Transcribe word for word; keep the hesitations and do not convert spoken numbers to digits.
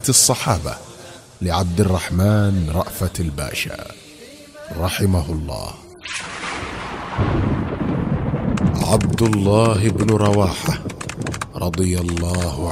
الصحابة لعبد الرحمن رأفت الباشا رحمه الله. عبد الله بن رواحة رضي الله